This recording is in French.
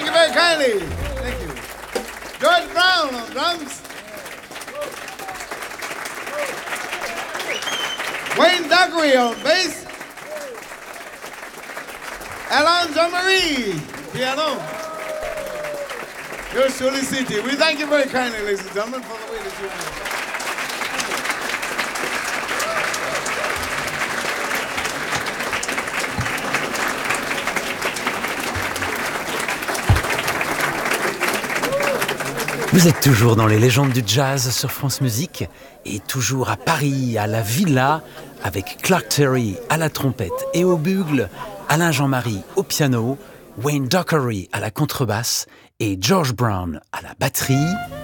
Thank you very kindly. Thank you. George Brown on drums. Wayne Dockery on bass. Alain Jean-Marie, piano. You're surely city. We thank you very kindly, ladies and gentlemen, for the way that you do. Vous êtes toujours dans les légendes du jazz sur France Musique et toujours à Paris, à la Villa, avec Clark Terry à la trompette et au bugle, Alain Jean-Marie au piano, Wayne Dockery à la contrebasse et George Brown à la batterie.